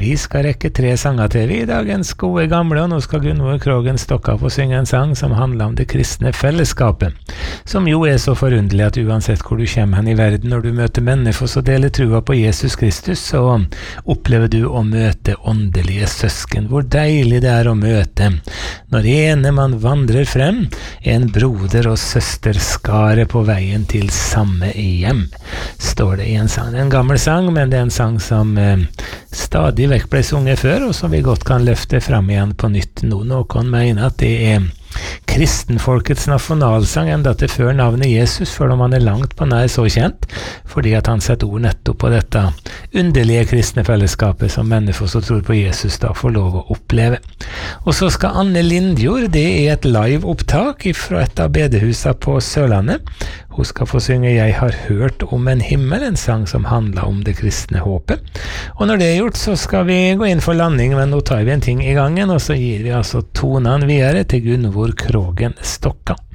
Vi skal rekke 3 sanger til vi I dagens gode gamle, og nå skal Gunvor Krogen Stokka få synge en sang som handler om det kristne fellesskapet, som jo så forunderlig at uansett hvor du kommer hen I verden, når du møter mennesker som deler trua på Jesus Kristus, så opplever du å møte åndelige søsken. Hvor deilig det å møte når ene man vandrer frem, en broder og søster skare på veien til samme hjem, står det I en sang. Det en gammel sang, men det en sang som stadig vekk ble sunget før, og som vi godt kan løfte frem igjen på nytt nå. Noen mener at det kristenfolkets nasjonalsang enda til før navnet Jesus, før om han langt på nær så kjent, fordi at han setter ord nettopp på dette underlige kristne fellesskapet som mennesker som tror på Jesus da får lov å oppleve. Og så skal Anne Lindjord, det et live-opptak fra et av bedehusene på Sørlandet. Hun skal få synge «Jeg har hørt om en himmel», en sang som handler om det kristne håpet. Og når det gjort, så skal vi gå inn for landing, men nå tar vi en ting I gangen, og så gir vi altså tonene videre til Gunvor Krogen Stokka.